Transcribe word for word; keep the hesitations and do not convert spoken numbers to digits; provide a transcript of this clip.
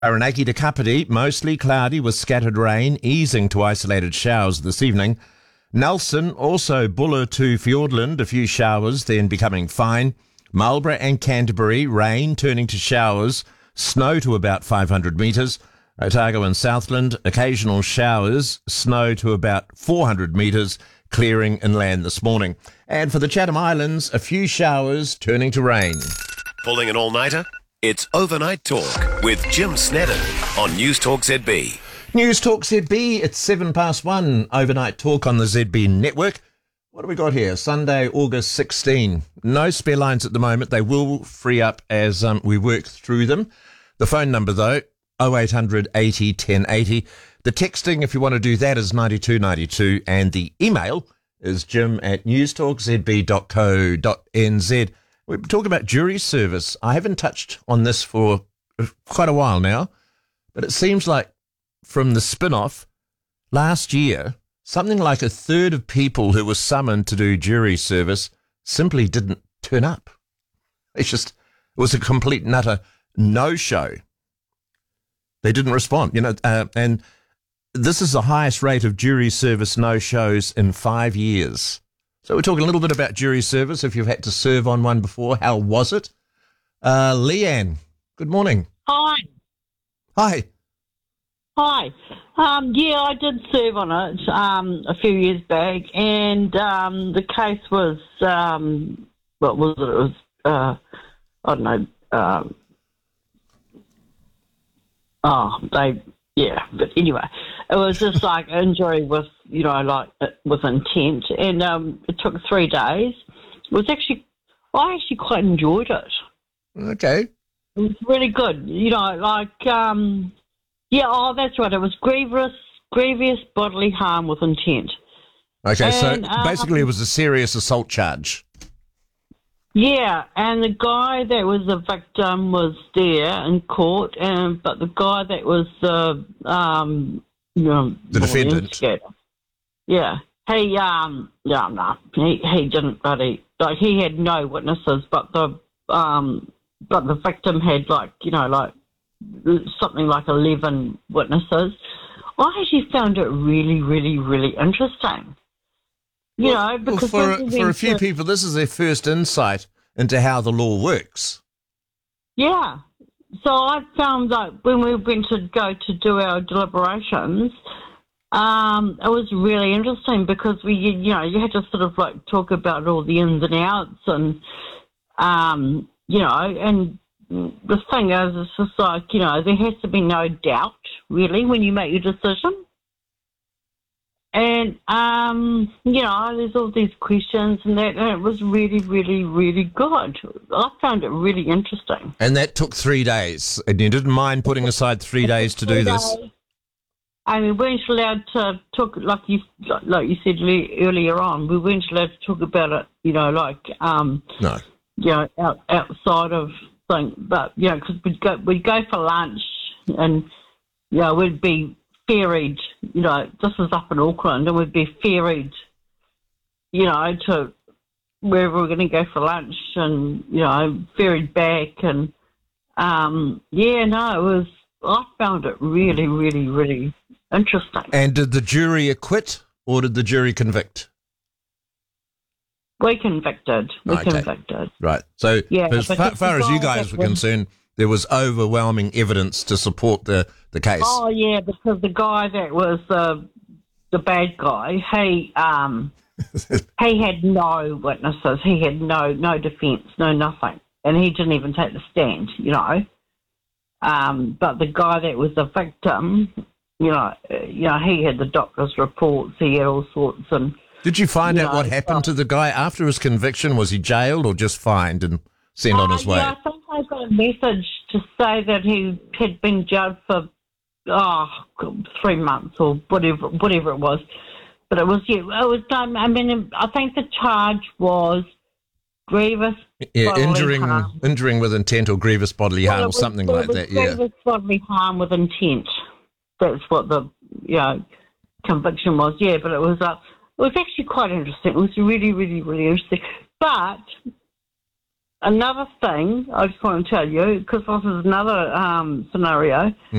Taranaki to Kapiti, mostly cloudy with scattered rain, easing to isolated showers this evening. Nelson, also Buller to Fiordland, a few showers, then becoming fine. Marlborough and Canterbury, rain turning to showers, snow to about five hundred metres. Otago and Southland, occasional showers, snow to about four hundred metres, clearing inland this morning. And for the Chatham Islands, a few showers turning to rain. Pulling an all-nighter? It's Overnight Talk with Jim Snedden on News Talk Z B. News Talk Z B, it's seven past one. Overnight Talk on the Z B network. What have we got here? Sunday, August sixteenth. No spare lines at the moment. They will free up as um, we work through them. The phone number, though, oh eight hundred eighty ten eighty. The texting, if you want to do that, is ninety-two ninety-two. And the email is jim at newstalkzb dot co dot n z. We're talking about jury service. I haven't touched on this for quite a while now, but it seems like from the spin-off last year, something like a third of people who were summoned to do jury service simply didn't turn up. It's just, it was a complete and utter no-show. They didn't respond, you know, uh, and this is the highest rate of jury service no-shows in five years. So we're talking a little bit about jury service. If you've had to serve on one before, how was it? Uh, Leanne, good morning. Hi. Hi. Hi. Um, yeah, I did serve on it um, a few years back, and um, the case was, um, what was it? It was, uh, I don't know, um, oh, they, yeah, but anyway, it was just like injury with, you know, like with intent, and um, it took three days. It was actually, I actually quite enjoyed it. Okay. It was really good, you know, like, um, yeah, oh, that's right, it was grievous, grievous bodily harm with intent. Okay, and, so basically um, it was a serious assault charge. Yeah, and the guy that was the victim was there in court, and but the guy that was the um, you know, The defendant. Yeah, he um, yeah, no, he he didn't really, like, he had no witnesses, but the um, but the victim had, like, you know, like something like eleven witnesses. I actually found it really, really, really interesting. You know, because well, for, for a few to, people, this is their first insight into how the law works. Yeah. So I found that when we went to go to do our deliberations, um, it was really interesting because we, you know, you had to sort of like talk about all the ins and outs, and, um, you know, and the thing is, it's just like, you know, there has to be no doubt, really, when you make your decision. And, um, you know, there's all these questions and that, and it was really, really, really good. I found it really interesting. And that took three days, and you didn't mind putting aside three days to do this? I mean, we weren't allowed to talk, like you like you said earlier on, we weren't allowed to talk about it, you know, like, um, no, you know, out, outside of thing. But, you know, because we'd go, we'd go for lunch and, you know, we'd be ferried, you know, this was up in Auckland, and we'd be ferried, you know, to wherever we're going to go for lunch, and, you know, ferried back, and, um, yeah, no, it was, I found it really, really, really interesting. And did the jury acquit, or did the jury convict? We convicted. We okay. convicted. Right. So yeah, as far, far as you guys were concerned, there was overwhelming evidence to support the, the case. Oh, yeah, because the guy that was the the bad guy, he um he had no witnesses. He had no no defence, no nothing. And he didn't even take the stand, you know. Um, but the guy that was the victim, you know, uh, you know, he had the doctor's reports, he had all sorts. And did you find you out know, what happened uh, to the guy after his conviction? Was he jailed or just fined and sent uh, on his way? Yeah, I think I got a message to say that he had been jailed for oh three months or whatever whatever it was. But it was yeah, it was um, I mean, I think the charge was grievous yeah, bodily injuring harm. injuring with intent or grievous bodily well, harm, was, something like was that. Yeah, grievous bodily harm with intent. That's what the you know conviction was. Yeah, but it was uh, it was actually quite interesting. It was really, really, really interesting. But another thing I just want to tell you, because this is another um, scenario.